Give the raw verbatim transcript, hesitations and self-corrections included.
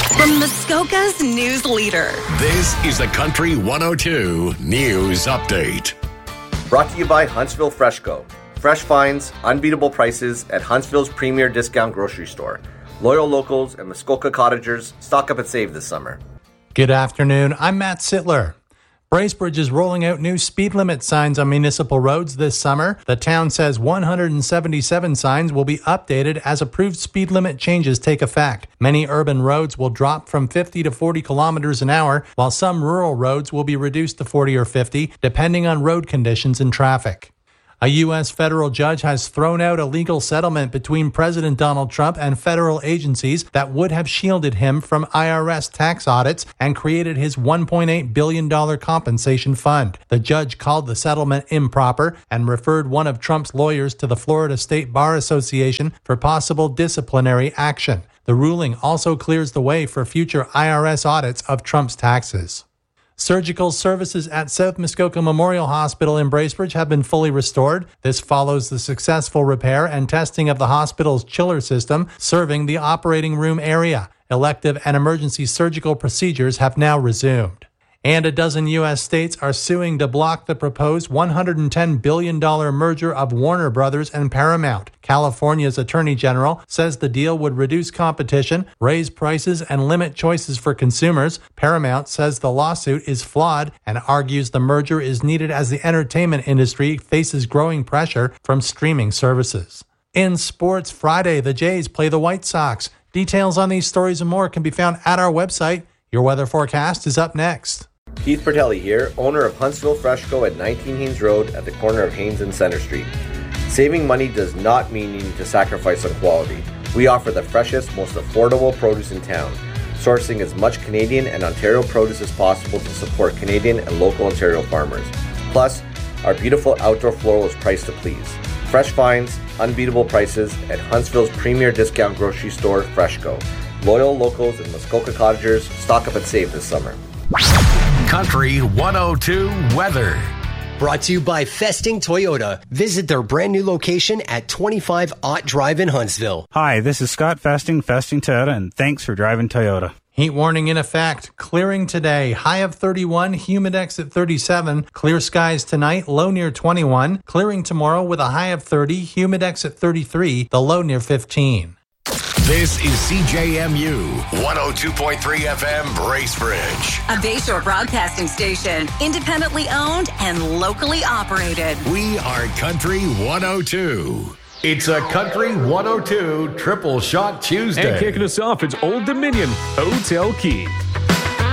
From Muskoka's news leader. This is the Country one oh two News Update. Brought to you by Huntsville Freshco. Fresh finds, unbeatable prices at Huntsville's premier discount grocery store. Loyal locals and Muskoka cottagers stock up and save this summer. Good afternoon. I'm Matt Sittler. Bracebridge is rolling out new speed limit signs on municipal roads this summer. The town says one hundred seventy-seven signs will be updated as approved speed limit changes take effect. Many urban roads will drop from fifty to forty kilometers an hour, while some rural roads will be reduced to forty or fifty, depending on road conditions and traffic. A U S federal judge has thrown out a legal settlement between President Donald Trump and federal agencies that would have shielded him from I R S tax audits and created his one point eight billion dollars compensation fund. The judge called the settlement improper and referred one of Trump's lawyers to the Florida State Bar Association for possible disciplinary action. The ruling also clears the way for future I R S audits of Trump's taxes. Surgical services at South Muskoka Memorial Hospital in Bracebridge have been fully restored. This follows the successful repair and testing of the hospital's chiller system serving the operating room area. Elective and emergency surgical procedures have now resumed. And a dozen U S states are suing to block the proposed one hundred ten billion dollars merger of Warner Brothers and Paramount. California's Attorney General says the deal would reduce competition, raise prices, and limit choices for consumers. Paramount says the lawsuit is flawed and argues the merger is needed as the entertainment industry faces growing pressure from streaming services. In sports, Friday, the Jays play the White Sox. Details on these stories and more can be found at our website. Your weather forecast is up next. Keith Pertelli here, owner of Huntsville Freshco at nineteen Haynes Road at the corner of Haynes and Center Street. Saving money does not mean you need to sacrifice on quality. We offer the freshest, most affordable produce in town, sourcing as much Canadian and Ontario produce as possible to support Canadian and local Ontario farmers. Plus, our beautiful outdoor floral is priced to please. Fresh finds, unbeatable prices at Huntsville's premier discount grocery store, Freshco. Loyal locals and Muskoka cottagers stock up and save this summer. Country one oh two weather. Brought to you by Festing Toyota. Visit their brand new location at twenty-five Ott Drive in Huntsville. Hi, this is Scott Festing, Festing Toyota, and thanks for driving Toyota. Heat warning in effect. Clearing today. High of thirty-one, humidex at thirty-seven. Clear skies tonight, low near twenty-one. Clearing tomorrow with a high of thirty, humidex at thirty-three, the low near fifteen. This is C J M U one oh two point three F M Bracebridge. A Bayshore broadcasting station, independently owned and locally operated. We are Country one oh two. It's a Country one oh two Triple Shot Tuesday. And kicking us off, it's Old Dominion Hotel Key.